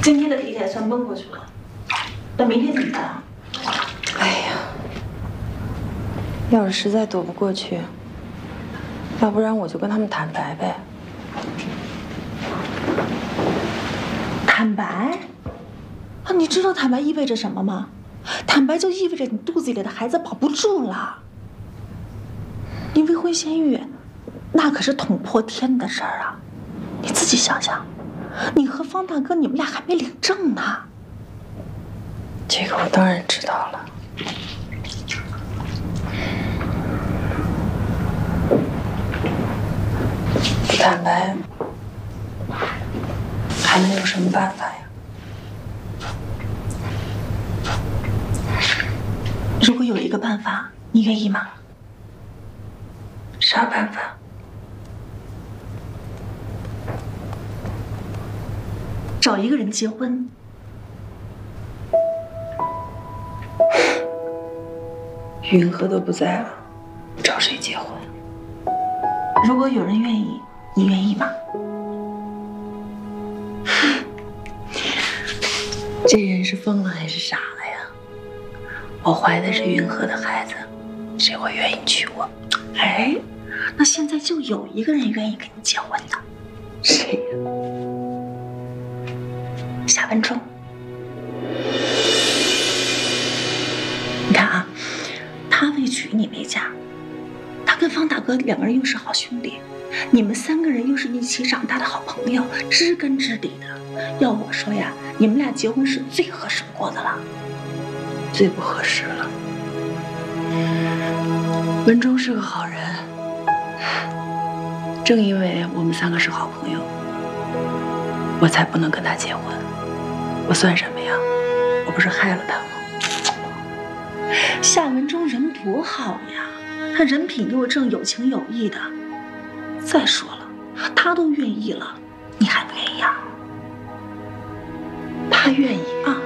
今天的体检算蒙过去了，那明天怎么办啊？ 哎呀，要是实在躲不过去，要不然我就跟他们坦白呗。 坦白？啊，你知道坦白意味着什么吗？坦白就意味着你肚子里的孩子保不住了。你未婚先孕，那可是捅破天的事儿啊！你自己想想，你和方大哥你们俩还没领证呢。 这个我当然知道了。不坦白，还能有什么办法呀？ 如果有一个办法，你愿意吗？ 啥办法？ 找一个人结婚。 云禾都不在了，找谁结婚？ 如果有人愿意，你愿意吗？ 这人是疯了还是傻了呀？我怀的是云禾的孩子，谁会愿意娶我？ 哎，那现在就有一个人愿意跟你结婚的。 谁呀？ 夏文忠。你看啊，他为娶你没嫁，他跟方大哥两个人又是好兄弟，你们三个人又是一起长大的好朋友，知根知底的。要我说呀，你们俩结婚是最合适不过的了。 最不合适了。文忠是个好人，正因为我们三个是好朋友，我才不能跟他结婚。我算什么呀？我不是害了他吗？ 夏文忠人多好呀，他人品又正，有情有义的。再说了，他都愿意了，你还不愿意啊？ 他愿意啊。